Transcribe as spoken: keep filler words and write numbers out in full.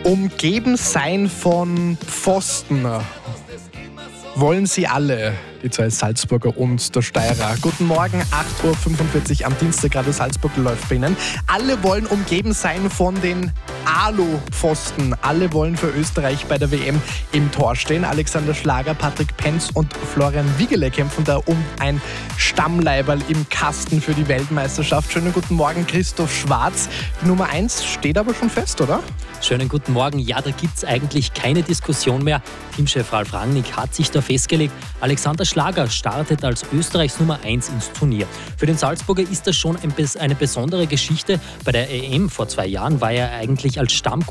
Umgeben sein von Pfosten wollen sie alle, die zwei Salzburger und der Steirer. Guten Morgen, acht Uhr fünfundvierzig am Dienstag, gerade Salzburg läuft bei Ihnen. Alle wollen umgeben sein von den Alu-Pfosten. Alle wollen für Österreich bei der W M im Tor stehen. Alexander Schlager, Patrick Penz und Florian Wiegele kämpfen da um ein Stammleiberl im Kasten für die Weltmeisterschaft. Schönen guten Morgen, Christoph Schwarz. Die Nummer eins steht aber schon fest, oder? Schönen guten Morgen. Ja, da gibt es eigentlich keine Diskussion mehr. Teamchef Ralf Rangnick hat sich da festgelegt. Alexander Schlager startet als Österreichs Nummer eins ins Turnier. Für den Salzburger ist das schon ein, eine besondere Geschichte. Bei der E M vor zwei Jahren war er eigentlich als Stamm